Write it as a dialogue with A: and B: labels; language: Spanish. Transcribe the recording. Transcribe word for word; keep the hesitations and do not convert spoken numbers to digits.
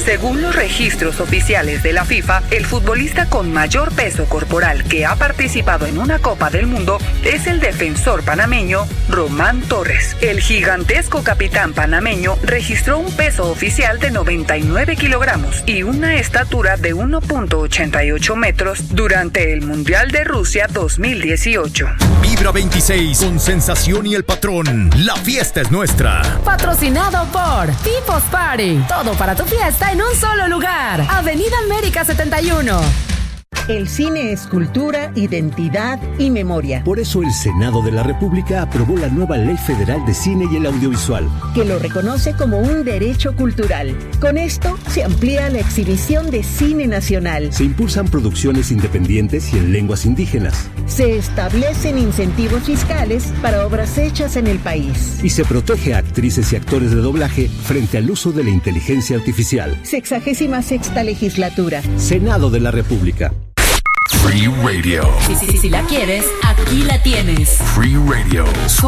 A: Según los registros oficiales de la FIFA, el futbolista con mayor peso corporal que ha participado en una Copa del Mundo es el defensor panameño Román Torres. El gigantesco capitán panameño registró un peso oficial de noventa y nueve kilogramos y una estatura de uno punto ochenta y ocho metros durante el Mundial de Rusia dos mil dieciocho.
B: Vibra veintiséis con Sensación y El Patrón. La fiesta es nuestra.
C: Patrocinado por People's Party. Todo para tu fiesta en un solo lugar. Avenida América setenta y uno.
D: El cine es cultura, identidad y memoria.
E: Por eso el Senado de la República aprobó la nueva Ley Federal de Cine y el Audiovisual,
D: que lo reconoce como un derecho cultural. Con esto se amplía la exhibición de cine nacional.
E: Se impulsan producciones independientes y en lenguas indígenas.
D: Se establecen incentivos fiscales para obras hechas en el país.
E: Y se protege a actrices y actores de doblaje frente al uso de la inteligencia artificial.
D: Sexagésima sexta legislatura.
E: Senado de la República.
B: Free Radio.
C: Si, si, si la quieres, aquí la tienes.
B: Free Radio.